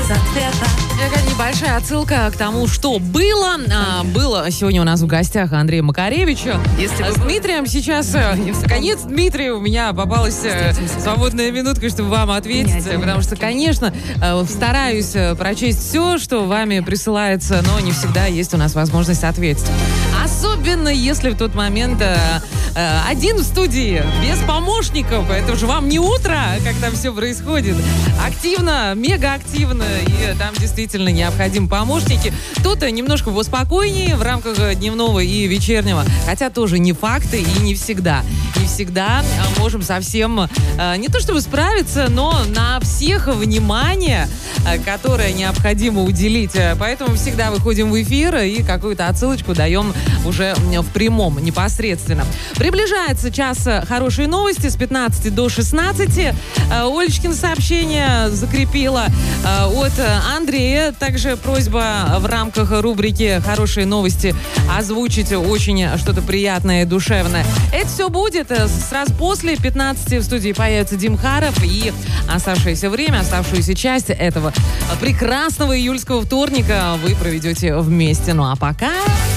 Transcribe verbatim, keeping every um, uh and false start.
Какая небольшая отсылка к тому, что было. А, было сегодня у нас в гостях Андрей Макаревич. Если с Дмитрием сейчас... Наконец, Дмитрий, у меня попалась свободная минутка, чтобы вам ответить. Потому что, конечно, стараюсь прочесть все, что вами присылается, но не всегда есть у нас возможность ответить. Особенно, если в тот момент один в студии, без помощников. Это же вам не утро, как там все происходит. Активно, мега активно. И там действительно необходимы помощники. Кто-то немножко поспокойнее в рамках дневного и вечернего. Хотя тоже не факты и не всегда. Не всегда можем совсем не то чтобы справиться, но на всех внимание, которое необходимо уделить. Поэтому всегда выходим в эфир и какую-то отсылочку даем уже в прямом, непосредственно. Приближается час хорошей новости с пятнадцати до шестнадцати. Олечкин сообщение закрепила от Андрея. Также просьба в рамках рубрики «Хорошие новости» озвучить очень что-то приятное и душевное. Это все будет сразу после пятнадцати. В студии появится Дим Харов. И оставшееся время, оставшуюся часть этого прекрасного июльского вторника вы проведете вместе. Ну а пока...